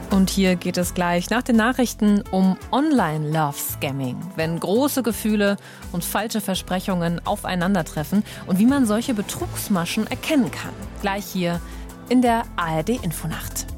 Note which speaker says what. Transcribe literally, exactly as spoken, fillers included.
Speaker 1: Und hier geht es gleich nach den Nachrichten um Online-Love-Scamming, wenn große Gefühle und falsche Versprechungen aufeinandertreffen und wie man solche Betrugsmaschen erkennen kann. Gleich hier in der A R D Infonacht.